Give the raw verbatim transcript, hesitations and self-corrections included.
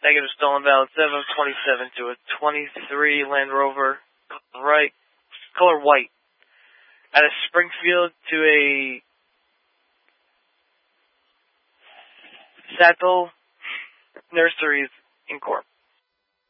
Negative stolen valid seven twenty-seven to a twenty-three Land Rover, right, color white. Out of Springfield to a Saddle Nurseries Incorporated.